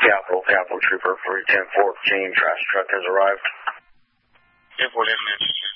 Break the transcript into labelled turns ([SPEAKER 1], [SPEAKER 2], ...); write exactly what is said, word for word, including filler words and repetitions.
[SPEAKER 1] Capital, Capital Trooper for ten fourteen, trash truck has arrived.
[SPEAKER 2] ten fourteen,